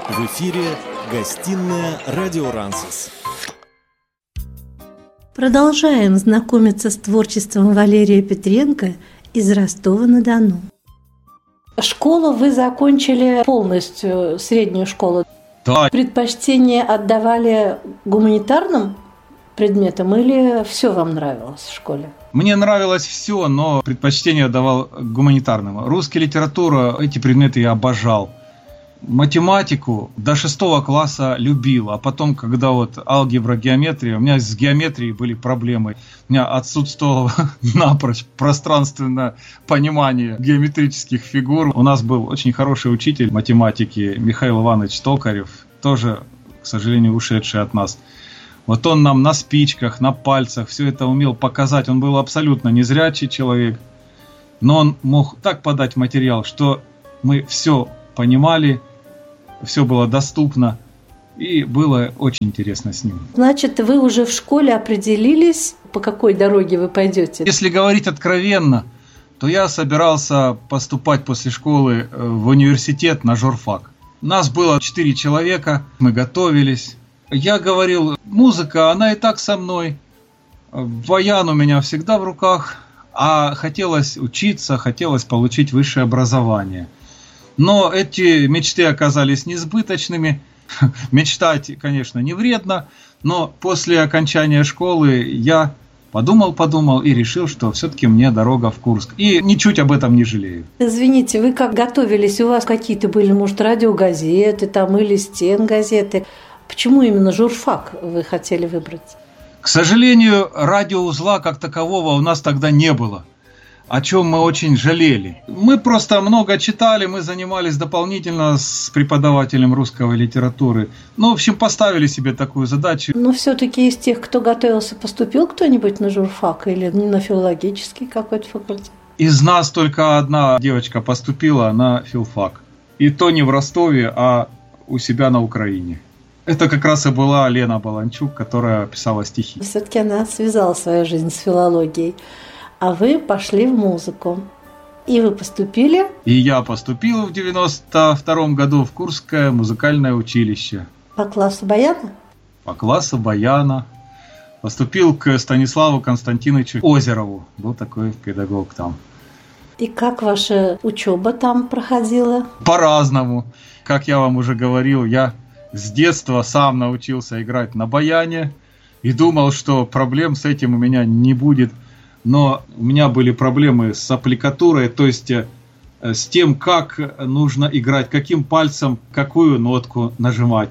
В эфире гостиная «Радио Рансис». Продолжаем знакомиться с творчеством Валерия Петренко из Ростова-на-Дону. Школу вы закончили полностью, среднюю школу. Да. Предпочтение отдавали гуманитарным предметам или все вам нравилось в школе? Мне нравилось все, но предпочтение давал гуманитарному. Русская литература, эти предметы я обожал. Математику до 6 класса любил, а потом, когда вот алгебра, геометрия, у меня с геометрией были проблемы. У меня отсутствовало напрочь пространственное понимание геометрических фигур. У нас был очень хороший учитель математики Михаил Иванович Токарев, тоже, к сожалению, ушедший от нас. Вот он нам на спичках, на пальцах все это умел показать. Он был абсолютно незрячий человек, но он мог так подать материал, что мы все понимали, все было доступно, и было очень интересно с ним. Значит, вы уже в школе определились, по какой дороге вы пойдете? Если говорить откровенно, то я собирался поступать после школы в университет на журфак. Нас было 4 человека, мы готовились. Я говорил, музыка, она и так со мной. Баян у меня всегда в руках, а хотелось учиться, хотелось получить высшее образование. Но эти мечты оказались несбыточными. Мечтать, конечно, не вредно, но после окончания школы я подумал и решил, что все-таки мне дорога в Курск. И ничуть об этом не жалею. Извините, вы как готовились? У вас какие-то были, может, радиогазеты там или стенгазеты? Почему именно журфак вы хотели выбрать? К сожалению, радиоузла как такового у нас тогда не было, о чем мы очень жалели. Мы просто много читали, мы занимались дополнительно с преподавателем русской литературы. Ну, в общем, поставили себе такую задачу. Но все-таки из тех, кто готовился, поступил кто-нибудь на журфак или на филологический какой-то факультет? Из нас только одна девочка поступила на филфак. И то не в Ростове, а у себя на Украине. Это как раз и была Лена Баланчук, которая писала стихи. Все-таки она связала свою жизнь с филологией. А вы пошли в музыку. И вы поступили? И я поступил в 92 году в Курское музыкальное училище. По классу баяна? По классу баяна. Поступил к Станиславу Константиновичу Озерову. Был такой педагог там. И как ваша учеба там проходила? По-разному. Как я вам уже говорил, я с детства сам научился играть на баяне. И думал, что проблем с этим у меня не будет. Но у меня были проблемы с аппликатурой, то есть с тем, как нужно играть, каким пальцем какую нотку нажимать.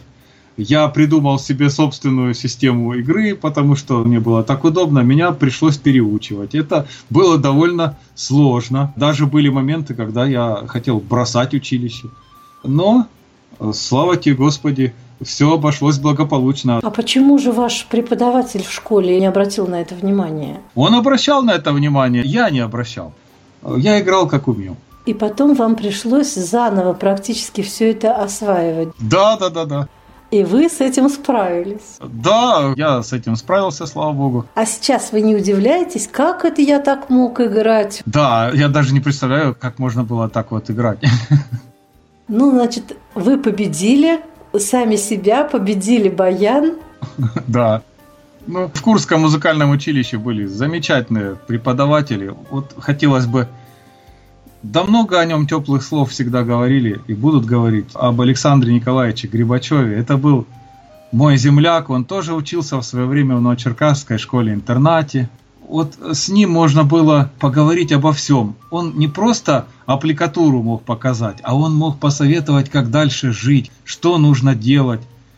Я придумал себе собственную систему игры, потому что мне было так удобно, меня пришлось переучивать. Это было довольно сложно. Даже были моменты, когда я хотел бросать училище. Но, слава тебе, Господи, все обошлось благополучно. А почему же ваш преподаватель в школе не обратил на это внимание? Он обращал на это внимание, я не обращал. Я играл как умел. И потом вам пришлось заново практически все это осваивать. Да. И вы с этим справились. Да, я с этим справился, слава богу. А сейчас вы не удивляетесь, как это я так мог играть? Да, я даже не представляю, как можно было так вот играть. Ну, значит, вы победили, сами себя, победили баян. Да. Ну, в Курском музыкальном училище были замечательные преподаватели. Вот хотелось бы... Да много о нем теплых слов всегда говорили и будут говорить. Об Александре Николаевиче Грибачеве. Это был мой земляк. Он тоже учился в свое время в Новочеркасской школе-интернате. Вот с ним можно было поговорить обо всем. Он не просто аппликатуру мог показать, а он мог посоветовать, как дальше жить, что нужно делать.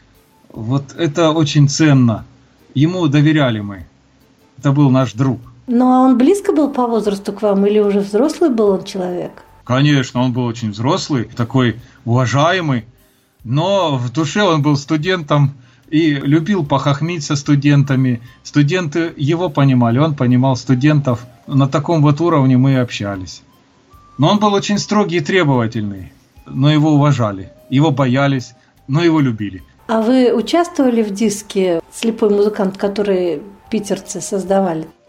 Вот это очень ценно. Ему доверяли мы. Это был наш друг. Ну, а он близко был по возрасту к вам или уже взрослый был он человек? Конечно, он был очень взрослый, такой уважаемый. Но в душе он был студентом и любил похохмить со студентами. Студенты его понимали, он понимал студентов. На таком вот уровне мы и общались. Но он был очень строгий и требовательный. Но его уважали, его боялись, но его любили. А вы участвовали в диске «Слепой музыкант», который питерцы создавали?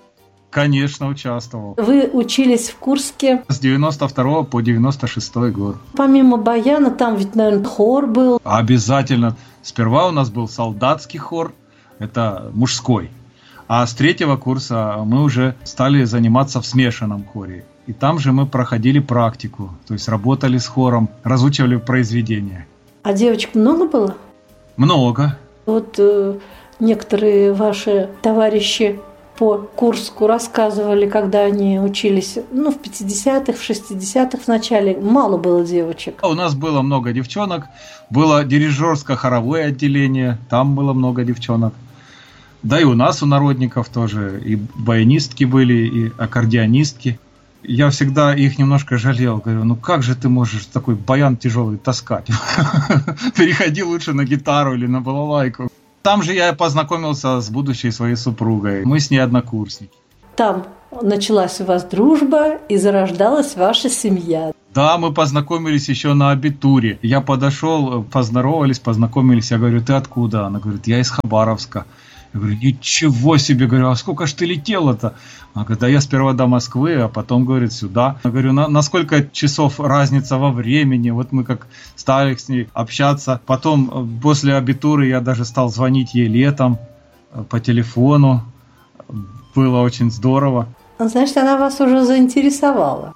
Конечно, участвовал. Вы учились в Курске? С 92 по 96 год. Помимо баяна, там ведь, наверное, хор был. Обязательно. Сперва у нас был солдатский хор, это мужской. А с 3-го курса мы уже стали заниматься в смешанном хоре. И там же мы проходили практику, то есть работали с хором, разучивали произведения. А девочек много было? Много. Вот некоторые ваши товарищи по Курску рассказывали, когда они учились, в 50-х, в 60-х в начале, мало было девочек. У нас было много девчонок, было дирижерско-хоровое отделение, там было много девчонок. Да и у нас, у народников тоже, и баянистки были, и аккордеонистки. Я всегда их немножко жалел, говорю, как же ты можешь такой баян тяжелый таскать? Переходи лучше на гитару или на балалайку. Там же я познакомился с будущей своей супругой. Мы с ней однокурсники. Там началась у вас дружба и зарождалась ваша семья. Да, мы познакомились еще на абитуре. Я подошел, познакомились. Я говорю, ты откуда? Она говорит, я из Хабаровска. Я говорю, ничего себе, говорю, а сколько ж ты летела-то? Она говорит, да я сперва до Москвы, а потом, говорит, сюда. Я говорю, на сколько часов разница во времени? Вот мы как стали с ней общаться. Потом, после абитуры, я даже стал звонить ей летом по телефону. Было очень здорово. Значит, она вас уже заинтересовала.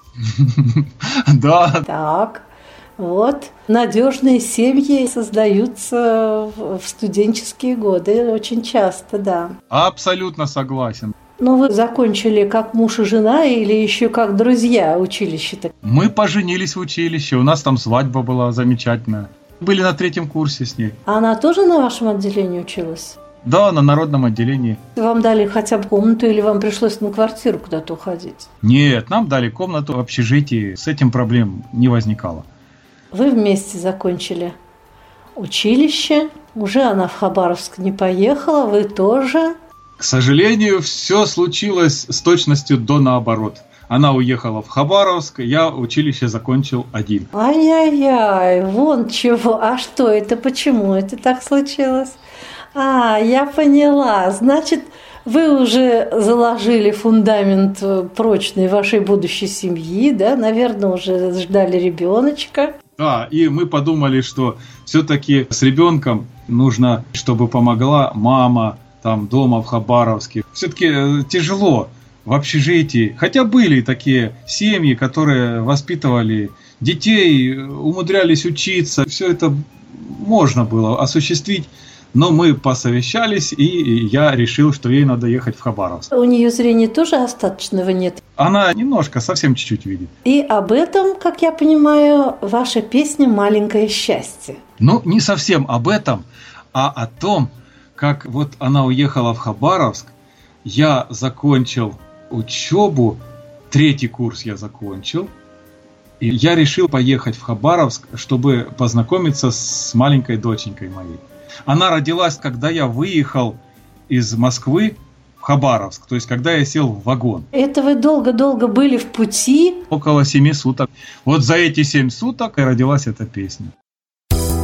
Да. Так. Вот. Надежные семьи создаются в студенческие годы очень часто, да. Абсолютно согласен. Но вы закончили как муж и жена или еще как друзья училище-то? Мы поженились в училище, у нас там свадьба была замечательная. Были на 3-м курсе с ней. А она тоже на вашем отделении училась? Да, на народном отделении. Вам дали хотя бы комнату или вам пришлось на квартиру куда-то уходить? Нет, нам дали комнату в общежитии, с этим проблем не возникало. Вы вместе закончили училище, уже она в Хабаровск не поехала, вы тоже. К сожалению, все случилось с точностью до наоборот. Она уехала в Хабаровск, я училище закончил один. Ай-яй-яй, вон чего. А что это, почему это так случилось? Я поняла. Значит, вы уже заложили фундамент прочный вашей будущей семьи, да? Наверное, уже ждали ребеночка. Да, и мы подумали, что все-таки с ребенком нужно, чтобы помогла мама там дома в Хабаровске. Все-таки тяжело в общежитии. Хотя были такие семьи, которые воспитывали детей, умудрялись учиться. Все это можно было осуществить. Но мы посовещались, и я решил, что ей надо ехать в Хабаровск. У нее зрения тоже остаточного нет? Она немножко, совсем чуть-чуть видит. И об этом, как я понимаю, ваша песня «Маленькое счастье». Не совсем об этом, а о том, как вот она уехала в Хабаровск, я закончил учебу, 3-й курс я закончил, и я решил поехать в Хабаровск, чтобы познакомиться с маленькой доченькой моей. Она родилась, когда я выехал из Москвы в Хабаровск, то есть когда я сел в вагон. Это вы долго-долго были в пути? Около 7 суток. Вот за эти 7 суток и родилась эта песня.